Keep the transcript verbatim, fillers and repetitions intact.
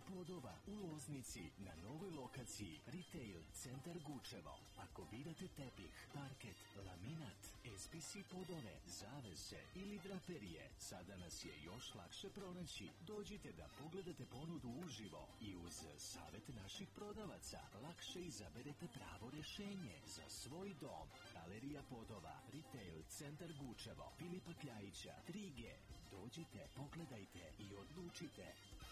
podova u Loznici na novoj lokaciji Retail Centar Gučevo. Ako birate tepih, parket, laminat, S P C podove, zavese ili draperije, sada nas je još lakše pronaći. Dođite da pogledate ponudu uživo i uz savjet naših prodavaca lakše izaberete pravo rešenje za svoj dom. Galerija podova, Retail Centar Gučevo, Filipa Kljajića, tri G. Dođite, pogledajte i odlučite.